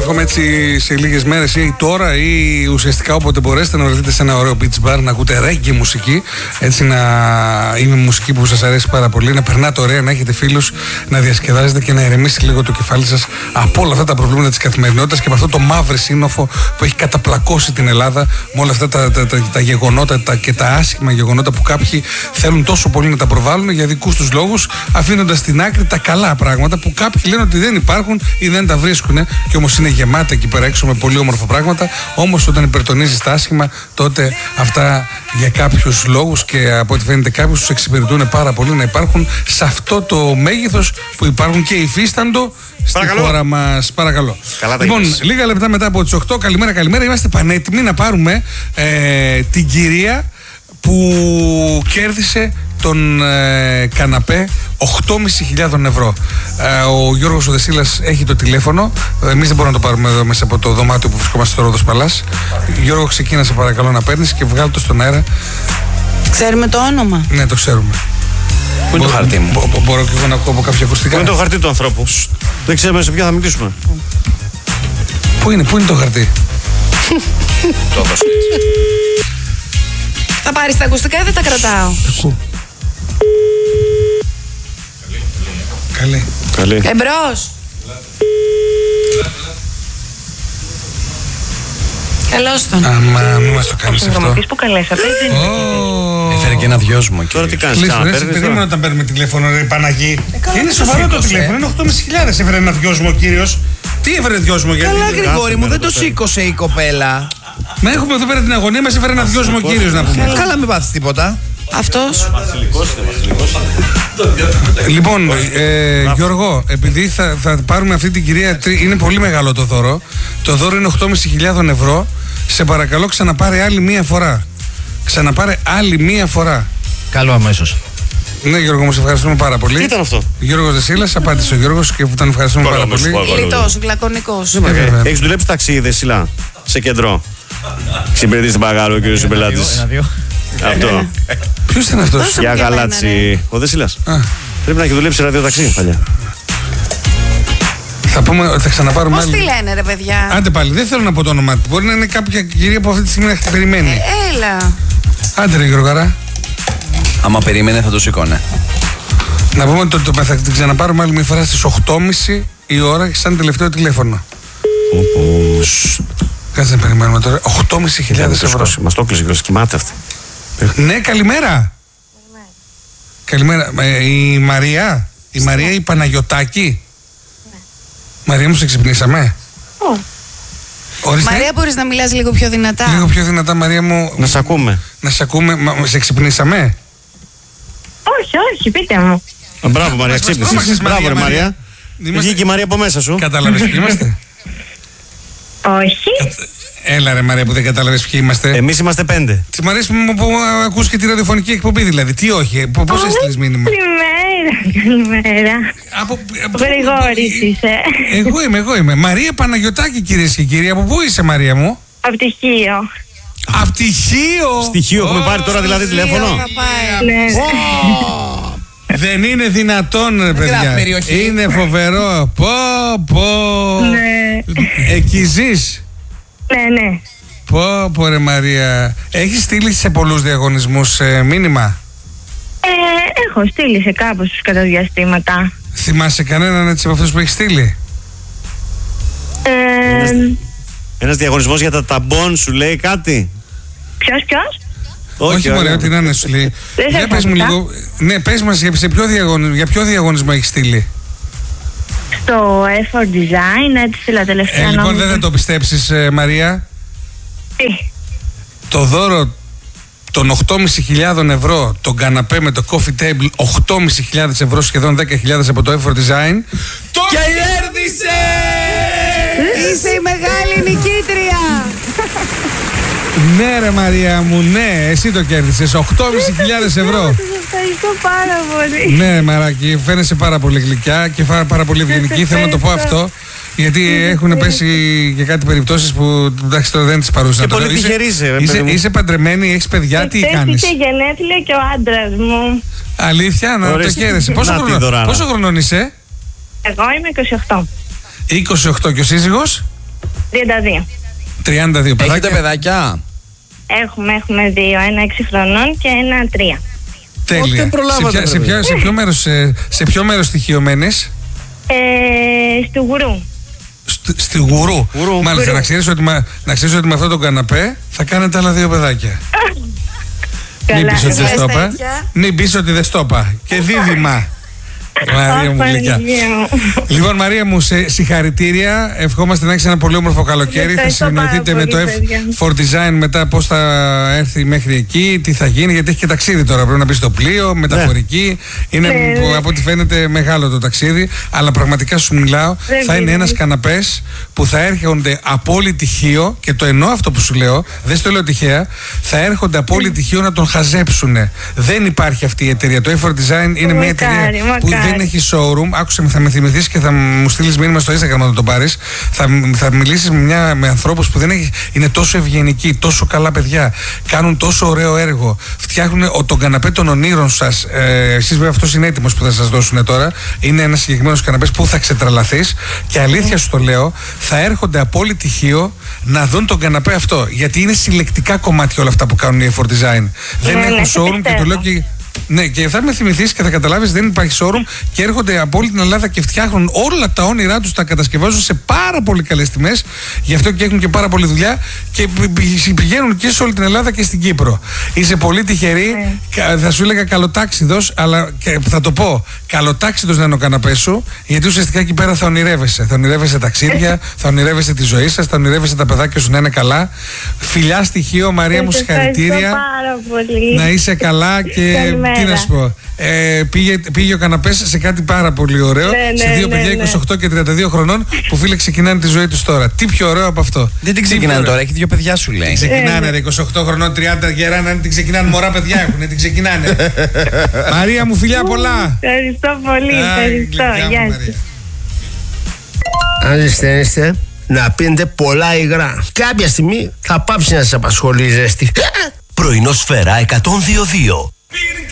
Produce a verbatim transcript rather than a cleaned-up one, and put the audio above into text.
εύχομαι έτσι σε λίγες μέρες ή τώρα ή ουσιαστικά όποτε μπορέσετε να βρεθείτε σε ένα ωραίο beach bar, να ακούτε reggae μουσική. Έτσι να είναι μουσική που σας αρέσει πάρα πολύ, να περνάτε ωραία, να έχετε φίλους, να διασκεδάζετε και να ηρεμήσει λίγο το κεφάλι σας από όλα αυτά τα προβλήματα της καθημερινότητας και από αυτό το μαύρο σύννεφο που έχει καταπλακώσει την Ελλάδα με όλα αυτά τα, τα, τα, τα γεγονότα τα, και τα άσχημα γεγονότα που κάποιοι θέλουν τόσο πολύ να τα προβάλλουν για δικούς τους λόγους, αφήνοντας στην άκρη τα καλά πράγματα που κάποιοι λένε ότι δεν υπάρχουν ή δεν τα βρίσκουν, και όμως είναι γεμάτα εκεί πέρα έξω με πολύ όμορφα πράγματα. Όμως όταν υπερτονίζεις τα άσχημα, τότε αυτά για κάποιους λόγους και από ό,τι φαίνεται κάποιους τους εξυπηρετούν πάρα πολύ να υπάρχουν σε αυτό το μέγεθος που υπάρχουν και υφίσταντο στη χώρα μας. Παρακαλώ. Καλά, λοιπόν, λίγα λεπτά μετά από τις οκτώ, καλημέρα, καλημέρα. Είμαστε πανέτοιμοι να πάρουμε ε, την κυρία που κέρδισε τον ε, καναπέ οκτώ χιλιάδες πεντακόσια ευρώ. Ε, ο Γιώργος ο Δεσίλας έχει το τηλέφωνο. Εμείς δεν μπορούμε να το πάρουμε εδώ μέσα από το δωμάτιο που βρισκόμαστε στο Ρόδος Παλάς. Γιώργο, ξεκίνα σε παρακαλώ να παίρνεις και βγάλω το στον αέρα. Ξέρουμε το όνομα? Ναι, το ξέρουμε. Πού είναι το χαρτί μου? Μπο, μπο, μπορώ και εγώ να ακούω από κάποια ακουστικά? Πού είναι το χαρτί του ανθρώπου? Δεν ξέρουμε σε ποιο θα μιλήσουμε. Πού είναι, πού είναι το χαρτί? Το έδωσε. Θα πάρεις τα ακουστικά ή δεν τα κρατάω? Ακούω. Καλή. Καλή. Εμπρός. Καλώς τον. Άμα μην μας το κάνεις αυτό. που καλέσατε. Έφερε και ένα δυόσμο. Τώρα τι κάνεις? Λες, ρε, περίμενα όταν παίρνουμε τηλέφωνο, ρε Παναγί. Είναι σοβαρό το τηλέφωνο, είναι οκτώ χιλιάδες πεντακόσια. Έφερε ένα δυόσμο ο κύριος. Τι έφερε δυόσμο, γιατί? Καλά, Γρηγόρη μου, δεν το σήκωσε η κοπέλα. Μα έχουμε εδώ πέρα την αγωνία, μας έφερε ένα δυόσμο ο κύριος να πούμε. Καλά, μην πάθεις τίποτα. Αυτός. Λοιπόν, ε, Γιώργο, επειδή θα, θα πάρουμε αυτή την κυρία, είναι πολύ μεγάλο το δώρο. Το δώρο είναι οκτώ χιλιάδες πεντακόσια ευρώ. Σε παρακαλώ, ξαναπάρε άλλη μία φορά. Ξαναπάρε άλλη μία φορά. Καλό αμέσως. Ναι, Γιώργο, μας ευχαριστούμε πάρα πολύ. Τι ήταν αυτό? Γιώργος Δεσίλας, απάντησε ο Γιώργος και τον ευχαριστούμε πάρα πολύ. Λιτός, γλακωνικός. Έχεις δουλέψει ταξί, Δεσίλα, σε κέντρο? Ξυπηρετείς την Παγάρου, ο κύριος Συμπελάτης. Αυτό. Ποιος ήταν αυτός? Για γαλάτσι. Ο Δεσίλας. Πρέπει να έχει δουλέψει ραδιοταξί παλιά. Θα πούμε ότι θα ξαναπάρουμε Πώς άλλη. τη λένε, ρε παιδιά? Άντε πάλι, δεν θέλω να πω το όνομά του. Μπορεί να είναι κάποια κυρία που αυτή τη στιγμή να την περιμένει. Ε, έλα. Άντε ρε Γιώργαρα. Άμα περίμενε θα το σηκώνε. Να πούμε ότι το, το, θα την ξαναπάρουμε άλλη μια φορά στις οκτώ και μισή η ώρα και σαν τελευταίο τηλέφωνο. Κάτσε να περιμένουμε τώρα. οκτώ χιλιάδες πεντακόσια ευρώ. Μας το κλείσει, κοιμάται αυτή. Ναι, καλημέρα. Καλημέρα. Ε, η Μαρία. Η Μαρία η Παναγιωτάκη. Ναι. Μαρία μου, σε ξυπνήσαμε? Oh. Ορίστε. Μαρία, μπορείς να μιλάς λίγο πιο δυνατά? Λίγο πιο δυνατά, Μαρία μου. Να σε ακούμε. Να σε ακούμε. Μα, σε ξυπνήσαμε? Όχι, όχι, πείτε μου. Μπράβο Μαρία, ξύπνησες. Μπράβο ρε Μαρία. Βγήκε η Μαρία από μέσα σου. Κατάλαβες ποιοι είμαστε? Όχι. Έλα ρε Μαρία που δεν κατάλαβες ποιοι είμαστε. Εμείς είμαστε πέντε. Μ' αρέσει που ακούς και τη ραδιοφωνική εκπομπή δηλαδή. Τι όχι, πώς έστειλες μήνυμα? Καλημέρα, καλημέρα. Από... Γρηγόρης είσαι. Εγώ είμαι, εγώ είμαι. Μαρία Παναγιωτάκη, κυρίες και κύριοι. Από πού είσαι, Μαρία μου? Από τυχείο. Από τυχείο! Στοιχείο έχουμε πάρει τώρα δηλαδή τηλέφωνο. Ναι. Δεν είναι δυνατόν, ρε παιδιά. Είναι φοβερό. Πω, πω. Ναι. Εκεί ζεις? Ναι, ναι. Πω, πω ρε Μαρία. Έχεις στείλει σε πολλούς διαγωνισμούς ε, μήνυμα? Ε, έχω στείλει σε κάπου στους καταδιαστήματα. Θυμάσαι κανέναν έτσι από αυτούς που έχεις στείλει? Ε, Ένας, ένας διαγωνισμός για τα ταμπών σου λέει κάτι? ποιος, ποιος? Όχι, μωρέ, ό,τι να είναι σου λέει. Δεν Για σε πες μου άκουσα. λίγο. Ναι, πες μας για, σε ποιο διαγωνισμό, για ποιο διαγωνισμό έχεις στείλει? Στο εφ φορ Design, έτσι la τελευταία Ε, λοιπόν, νόμιζα. δεν θα το πιστέψεις, ε, Μαρία. Τι? Το δώρο των οκτώ χιλιάδες πεντακόσια ευρώ, τον καναπέ με το coffee table, οκτώ χιλιάδες πεντακόσια ευρώ, σχεδόν δέκα χιλιάδες από το εφ φορ Design. Το κέρδισε! Είσαι η μεγάλη νικήτρια! Ναι ρε Μαρία μου, ναι, εσύ το κέρδισες, οκτώ χιλιάδες ευρώ. Σας ευχαριστώ πάρα πολύ. Ναι Μαράκι, φαίνεσαι πάρα πολύ γλυκιά και πάρα πολύ ευγενική, θέλω να το πω αυτό. Γιατί έχουν πέσει και κάτι περιπτώσεις που εντάξει τώρα δεν τις παρούσα. Και πολύ τυχερή είσαι, είσαι, είσαι παντρεμένη, έχεις παιδιά, τι κάνεις? Είχε γενέθλια και ο άντρας μου. Αλήθεια, να το χαίρεσαι. Πόσο, Να τη χρονο, δωράρα. πόσο χρονών είσαι? Εγώ είμαι είκοσι οκτώ. είκοσι οκτώ και ο σύζυγος? τριάντα δύο. τριάντα δύο παιδάκια. Έχετε παιδάκια? Έχουμε, έχουμε δύο. Ένα έξι χρονών και ένα τρία. Τέλεια. Πότε προλάβατε, σε, ποια, σε, ποια, σε ποιο μέρος, σε, σε ποιο μέρος στοιχειωμένες? Ε, στο Γουρού. Στη, στη Γουρού. Γουρού. Μάλιστα, Γουρού. να ξέρεις, ότι, με- να ξέρεις ότι με αυτό το καναπέ θα κάνετε άλλα δύο παιδάκια. Μην πεις ότι δεν στο είπα. τέτοια. Μην πεις ότι δεν στο είπα. Και δίδυμα. Μαρία μου, γλυκιά. Λοιπόν, Μαρία μου, σε συγχαρητήρια. Ευχόμαστε να έχεις ένα πολύ όμορφο καλοκαίρι. Θα Ευχαριστώ συνεννοηθείτε πάρα με το πολύ, παιδιά. εφ φορ Design μετά πώς θα έρθει μέχρι εκεί, τι θα γίνει, γιατί έχει και ταξίδι τώρα. Πρέπει να μπει στο πλοίο, μεταφορική. Είναι Ναι, που, ναι. από ό,τι φαίνεται μεγάλο το ταξίδι. Αλλά πραγματικά σου μιλάω, Δεν θα είναι πειράζει. ένας καναπές που θα έρχονται από όλη τυχείο, και το εννοώ αυτό που σου λέω, δεν στο λέω τυχαία, θα έρχονται από όλη τυχείο να τον χαζέψουν. Δεν υπάρχει αυτή η εταιρεία. Το εφ φορ Design είναι μια εταιρεία Μακάρι, που μακάρι. δεν έχει showroom. Άκουσε με, θα με θυμηθείς και θα μου στείλεις μήνυμα στο Instagram να το πάρεις. Θα, θα μιλήσεις με, μια, με ανθρώπους που δεν έχει, είναι τόσο ευγενικοί, τόσο καλά παιδιά. Κάνουν τόσο ωραίο έργο. Φτιάχνουν ο, τον καναπέ των ονείρων σας. Ε, εσείς βέβαια αυτός είναι έτοιμος που θα σας δώσουν τώρα. Είναι ένας συγκεκριμένος καναπές που θα ξετραλαθείς. Και αλήθεια σου το λέω, θα έρχονται από όλη τυχείο να δουν τον καναπέ αυτό. Γιατί είναι συλλεκτικά κομμάτια όλα αυτά που κάνουν οι εφ φορ Design. Δεν Ναι, έχουν ναι, σε showroom και το πιστεύω. λέω και. Ναι, και θα με θυμηθείς και θα καταλάβεις, δεν υπάρχει showroom και έρχονται από όλη την Ελλάδα και φτιάχνουν όλα τα όνειρά τους, τα κατασκευάζουν σε πάρα πολύ καλές τιμές. Γι' αυτό και έχουν και πάρα πολλή δουλειά και πη- πη- πηγαίνουν και σε όλη την Ελλάδα και στην Κύπρο. Είσαι πολύ τυχερή. Κα- Θα σου έλεγα καλοτάξιδος, αλλά και θα το πω, καλοτάξιδος να είναι ο καναπές σου, γιατί ουσιαστικά εκεί πέρα θα ονειρεύεσαι. Θα ονειρεύεσαι ταξίδια, θα ονειρεύεσαι τη ζωή σας, θα ονειρεύεσαι τα παιδάκια σου να είναι καλά. Φιλιά στοιχείο, Μαρία μου, Σας συγχαρητήρια. ευχαριστώ πάρα πολύ. Να είσαι καλά και Καλημέρα. τι να σου πω. Ε, πήγε, πήγε ο καναπές σε κάτι πάρα πολύ ωραίο. Ναι, ναι, σε δύο ναι, παιδιά ναι. είκοσι οκτώ και τριάντα δύο χρονών που φίλε ξεκινάνε τη ζωή τους τώρα. Τι πιο ωραίο από αυτό. Δεν την Τι πιο ξεκινάνε ωραίο. τώρα, έχει δύο παιδιά σου λέει. Ξεκινάνε ρε, είκοσι οκτώ χρονών, τριάντα γεράνε, την ξεκινάνε, μωρά παιδιά έχουν, την ξεκινάνε. Μαρία μου, φιλιά πολλά. Ευχαριστώ πολύ. Α, Ευχαριστώ. γλυκιά μου, Γεια σας. Μαρία. Αν ζεσταίνεστε, να πίνετε πολλά υγρά. Κάποια στιγμή θα πάψει να σας απασχολεί η ζέστη. Πρωινό Σφαίρα εκατόν δύο δύο.